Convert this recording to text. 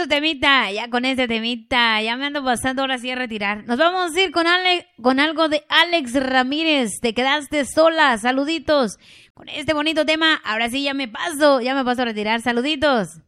otro temita, ya con este temita, ya me ando pasando ahora sí a retirar. Nos vamos a ir con algo de Alex Ramírez, Te quedaste sola, saluditos. Con este bonito tema, ahora sí ya me paso a retirar, saluditos.